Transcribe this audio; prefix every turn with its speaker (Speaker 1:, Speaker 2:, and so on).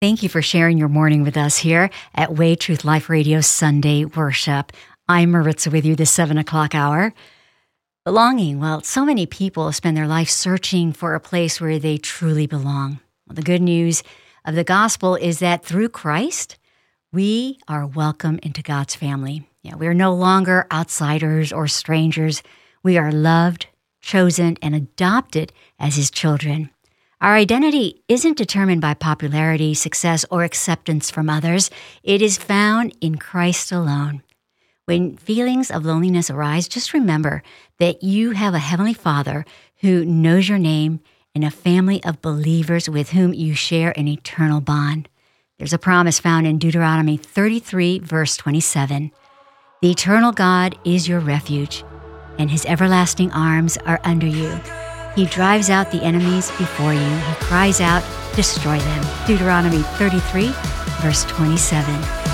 Speaker 1: Thank you for sharing your morning with us here at Way Truth Life Radio Sunday Worship. I'm Maritza with you this 7 o'clock hour. Belonging. Well, so many people spend their life searching for a place where they truly belong. Well, the good news of the gospel is that through Christ, we are welcome into God's family. We are no longer outsiders or strangers. We are loved, chosen, and adopted as His children. Our identity isn't determined by popularity, success, or acceptance from others. It is found in Christ alone. When feelings of loneliness arise, just remember that you have a Heavenly Father who knows your name and a family of believers with whom you share an eternal bond. There's a promise found in Deuteronomy 33, verse 27. The eternal God is your refuge, and His everlasting arms are under you. He drives out the enemies before you. He cries out, destroy them. Deuteronomy 33, verse 27.